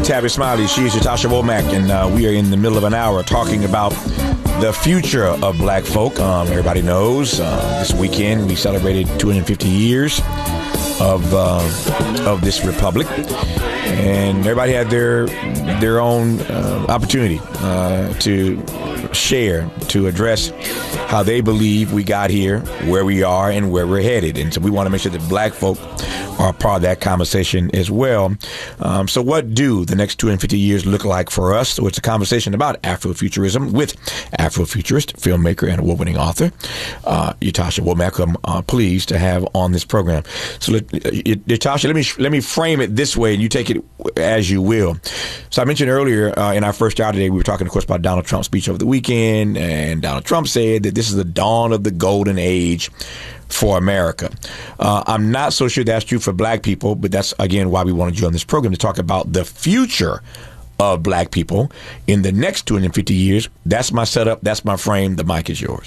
Tavis Smiley. She is Yatasha Womack, and we are in the middle of an hour talking about the future of black folk. Everybody knows this weekend we celebrated 250 years of this republic, and everybody had their own opportunity to share, to address how they believe we got here, where we are, and where we're headed. And so we want to make sure that black folk are part of that conversation as well. So what do the next 250 years look like for us? So it's a conversation about Afrofuturism with Afrofuturist, filmmaker, and award-winning author, Yatasha Womack, who I'm pleased to have on this program. So Yatasha, let me frame it this way, and you take it as you will. So I mentioned earlier in our first hour today, we were talking, of course, about Donald Trump's speech over the weekend, and Donald Trump said that this is the dawn of the golden age for America. I'm not so sure that's true for black people, but that's, again, why we wanted you on this program, to talk about the future of black people in the next 250 years. That's my setup. That's my frame. The mic is yours.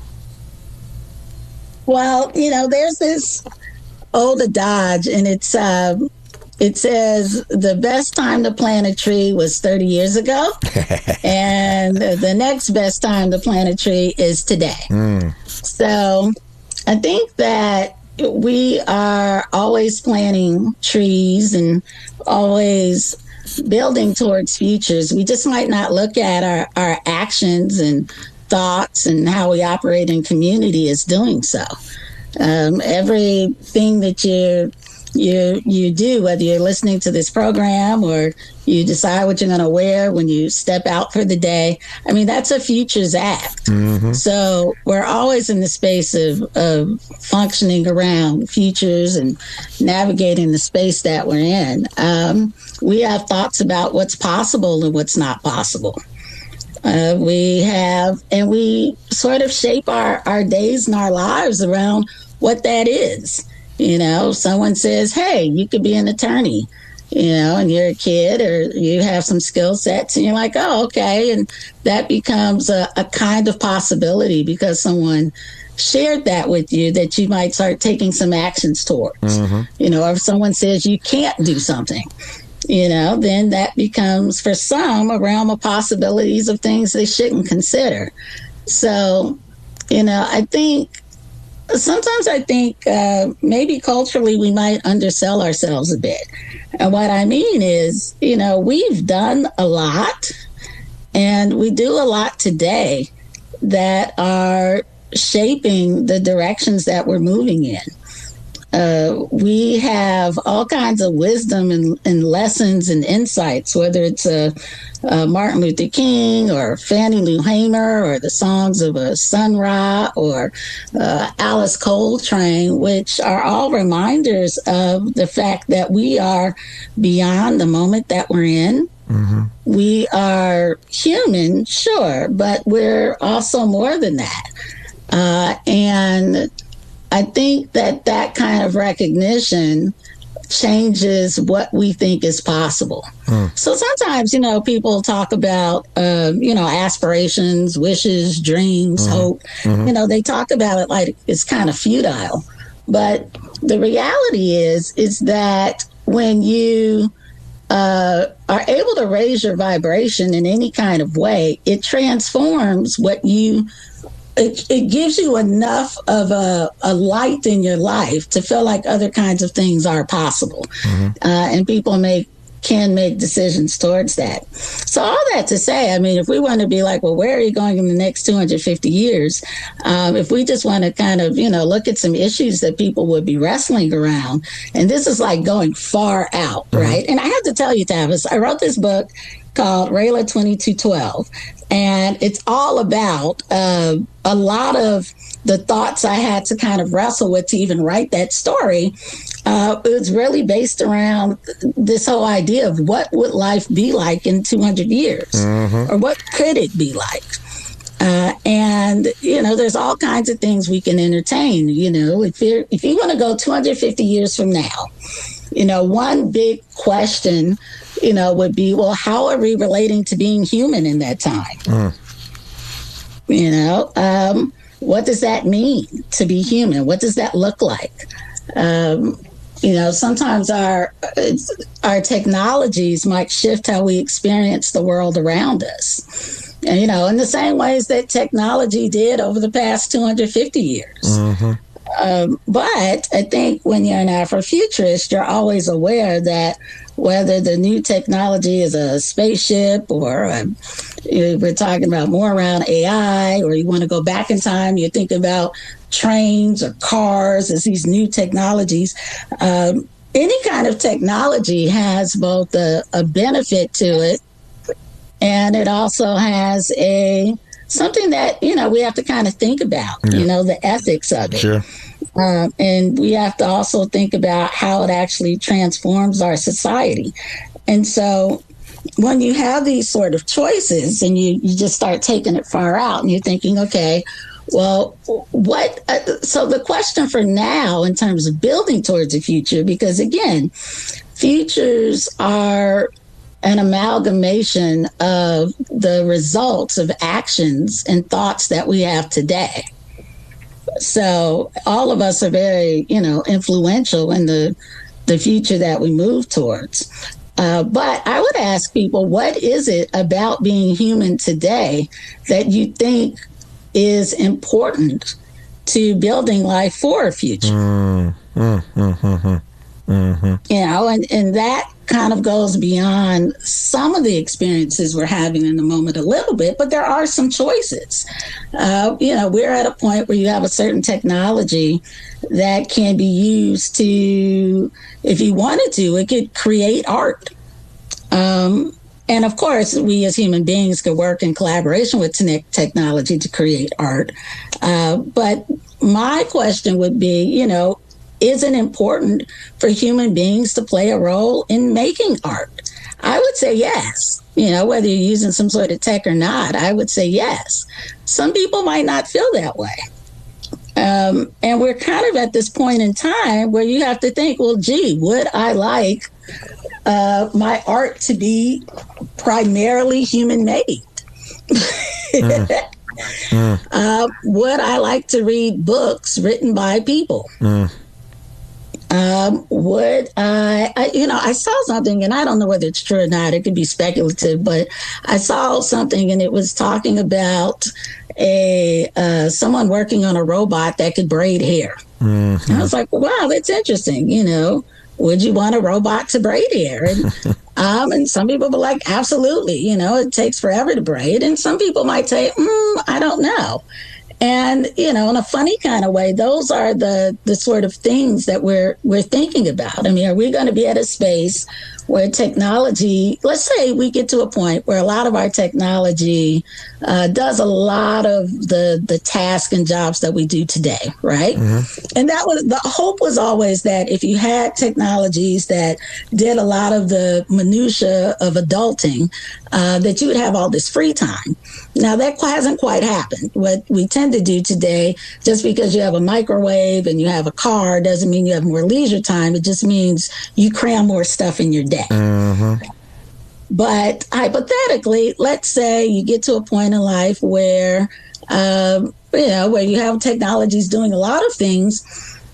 Well, there's this old adage, and it says the best time to plant a tree was 30 years ago, and the next best time to plant a tree is today. So I think that we are always planting trees and always building towards futures. We just might not look at our actions and thoughts and how we operate in community as doing so. Everything that you do, whether you're listening to this program or you decide what you're going to wear when you step out for the day, I mean, that's a futures act. Mm-hmm. So we're always in the space of functioning around futures and navigating the space that we're in. We have thoughts about what's possible and what's not possible. We sort of shape our days and our lives around what that is. Someone says, hey, you could be an attorney, and you're a kid or you have some skill sets and you're like, oh, okay. And that becomes a kind of possibility because someone shared that with you that you might start taking some actions towards. Mm-hmm. Or if someone says you can't do something, then that becomes for some a realm of possibilities of things they shouldn't consider. So, Sometimes I think maybe culturally we might undersell ourselves a bit. And what I mean is, we've done a lot and we do a lot today that are shaping the directions that we're moving in. We have all kinds of wisdom and lessons and insights, whether it's Martin Luther King or Fannie Lou Hamer or the songs of Sun Ra or Alice Coltrane, which are all reminders of the fact that we are beyond the moment that we're in. Mm-hmm. We are human, sure, but we're also more than that. And I think that kind of recognition changes what we think is possible. So sometimes, people talk about, aspirations, wishes, dreams, hope. Mm-hmm. They talk about it like it's kind of futile. But the reality is that when you are able to raise your vibration in any kind of way, it transforms what you It gives you enough of a light in your life to feel like other kinds of things are possible. Mm-hmm. And people can make decisions towards that. So all that to say, I mean, if we want to be like, well, where are you going in the next 250 years? If we just want to kind of, look at some issues that people would be wrestling around, and this is like going far out, mm-hmm. right? And I have to tell you, Tavis, I wrote this book called Rayla 2212. And it's all about a lot of the thoughts I had to kind of wrestle with to even write that story. It was really based around this whole idea of what would life be like in 200 years, mm-hmm. or what could it be like? And there's all kinds of things we can entertain. If you want to go 250 years from now, one big question would be, well, how are we relating to being human in that time? What does that mean to be human? What does that look like? sometimes our technologies might shift how we experience the world around us. And, in the same ways that technology did over the past 250 years. Mm-hmm. But I think when you're an Afrofuturist, you're always aware that whether the new technology is a spaceship or we're talking about more around AI, or you want to go back in time, you're thinking about trains or cars as these new technologies. Any kind of technology has both a benefit to it, and it also has something that, we have to kind of think about, the ethics of it. Sure. And we have to also think about how it actually transforms our society. And so when you have these sort of choices and you just start taking it far out and you're thinking, okay, well, so the question for now in terms of building towards the future, because again, futures are an amalgamation of the results of actions and thoughts that we have today. So all of us are very, influential in the future that we move towards. But I would ask people, what is it about being human today that you think is important to building life for a future? And that kind of goes beyond some of the experiences we're having in the moment a little bit, but there are some choices. We're at a point where you have a certain technology that can be used to, if you wanted to, it could create art. And of course, we as human beings could work in collaboration with technology to create art. But my question would be, is it important for human beings to play a role in making art? I would say yes. Whether you're using some sort of tech or not, I would say yes. Some people might not feel that way. And we're kind of at this point in time where you have to think, well, gee, would I like my art to be primarily human made? Would I like to read books written by people? Would I saw something, and I don't know whether it's true or not, it could be speculative, but I saw something and it was talking about someone working on a robot that could braid hair. Mm-hmm. And I was like, wow, that's interesting. Would you want a robot to braid hair? And some people were like, absolutely. It takes forever to braid. And some people might say, I don't know. And, in a funny kind of way, those are the sort of things that we're thinking about. I mean, are we going to be at a space where technology, let's say we get to a point where a lot of our technology does a lot of the tasks and jobs that we do today, right? Mm-hmm. And that was, the hope was always that if you had technologies that did a lot of the minutia of adulting, that you would have all this free time. Now, that hasn't quite happened. What we tend to do today, just because you have a microwave and you have a car, doesn't mean you have more leisure time. It just means you cram more stuff in your day. Mm-hmm. But hypothetically, let's say you get to a point in life where, where you have technologies doing a lot of things,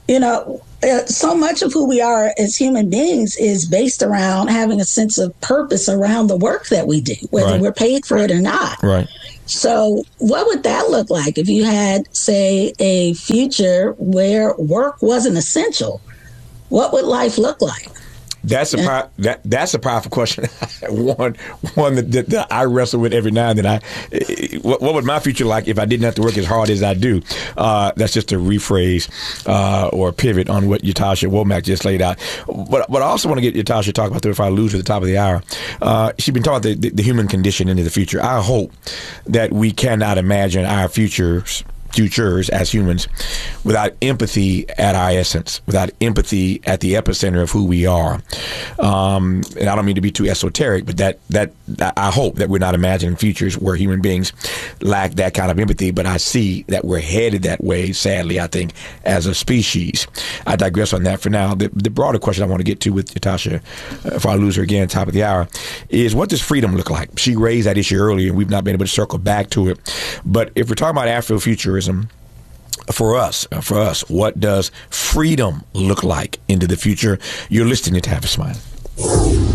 so much of who we are as human beings is based around having a sense of purpose around the work that we do, whether we're paid for it or not. Right. So what would that look like if you had, say, a future where work wasn't essential? What would life look like? That's a powerful question. one that I wrestle with every now and then. What would my future like if I didn't have to work as hard as I do? That's just a rephrase or a pivot on what Ytasha Womack just laid out. But I also want to get Ytasha to talk about that before I lose at the top of the hour. She's been talking about the human condition into the future. I hope that we cannot imagine our futures as humans without empathy at our essence, without empathy at the epicenter of who we are. And I don't mean to be too esoteric, but that I hope that we're not imagining futures where human beings lack that kind of empathy. But I see that we're headed that way, sadly, I think, as a species. I digress on that for now. The broader question I want to get to with Ytasha, before I lose her again at the top of the hour, is what does freedom look like? She raised that issue earlier, and we've not been able to circle back to it. But if we're talking about Afrofuturism, for us, what does freedom look like into the future? You're listening to Tavis Smiley.